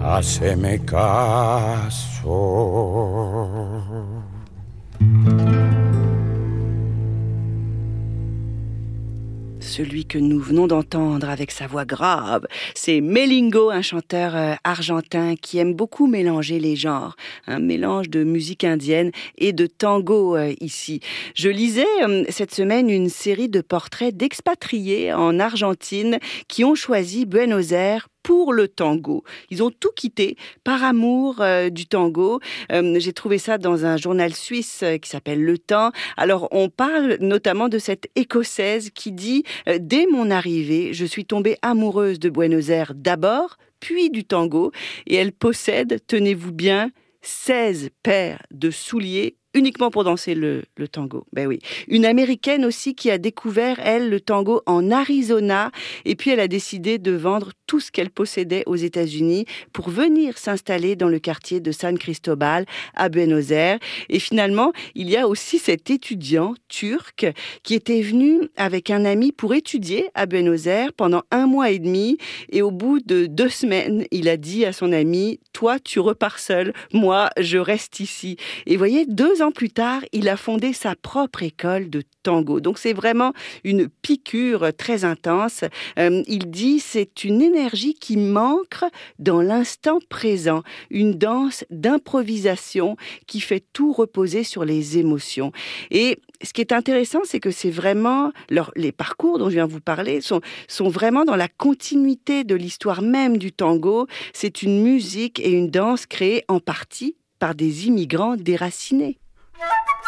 Haceme caso. Celui que nous venons d'entendre avec sa voix grave, c'est Melingo, un chanteur argentin qui aime beaucoup mélanger les genres. Un mélange de musique indienne et de tango ici. Je lisais cette semaine une série de portraits d'expatriés en Argentine qui ont choisi Buenos Aires pour le tango. Ils ont tout quitté par amour du tango. J'ai trouvé ça dans un journal suisse qui s'appelle Le Temps. Alors, on parle notamment de cette Écossaise qui dit « Dès mon arrivée, je suis tombée amoureuse de Buenos Aires d'abord, puis du tango. Et elle possède, tenez-vous bien, 16 paires de souliers uniquement pour danser le tango. Ben oui. Une Américaine aussi qui a découvert, elle, le tango en Arizona. Et puis, elle a décidé de vendre tout ce qu'elle possédait aux États-Unis pour venir s'installer dans le quartier de San Cristobal à Buenos Aires. Et finalement, il y a aussi cet étudiant turc qui était venu avec un ami pour étudier à Buenos Aires pendant 1 mois et demi. Et au bout de 2 semaines, il a dit à son ami « Toi, tu repars seul. Moi, je reste ici. » Et vous voyez, 2 ans plus tard, il a fondé sa propre école de tango. Donc, c'est vraiment une piqûre très intense. Il dit, c'est une énergie qui manque dans l'instant présent. Une danse d'improvisation qui fait tout reposer sur les émotions. Et ce qui est intéressant, c'est que c'est vraiment les parcours dont je viens vous parler sont vraiment dans la continuité de l'histoire même du tango. C'est une musique et une danse créées en partie par des immigrants déracinés.